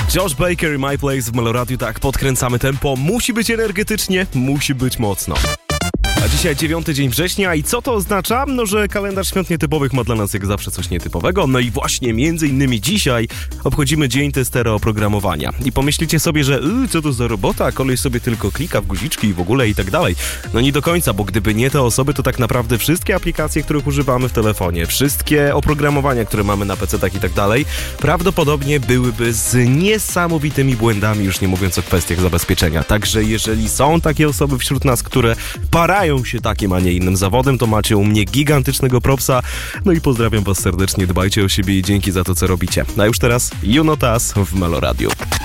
Josh Baker i My Place w Meloradiu, tak, podkręcamy tempo. Musi być energetycznie, musi być mocno. A dzisiaj 9 dzień września i co to oznacza? No, że kalendarz świąt nietypowych ma dla nas jak zawsze coś nietypowego. No i właśnie między innymi dzisiaj obchodzimy Dzień Testera Oprogramowania. I pomyślicie sobie, że co to za robota, koleś sobie tylko klika w guziczki i w ogóle i tak dalej. No nie do końca, bo gdyby nie te osoby, to tak naprawdę wszystkie aplikacje, których używamy w telefonie, wszystkie oprogramowania, które mamy na PC-tach i tak dalej, prawdopodobnie byłyby z niesamowitymi błędami, już nie mówiąc o kwestiach zabezpieczenia. Także jeżeli są takie osoby wśród nas, które parają się takim, a nie innym zawodem, to macie u mnie gigantycznego propsa. No i pozdrawiam was serdecznie, dbajcie o siebie i dzięki za to, co robicie. A już teraz You Not Us w Meloradiu.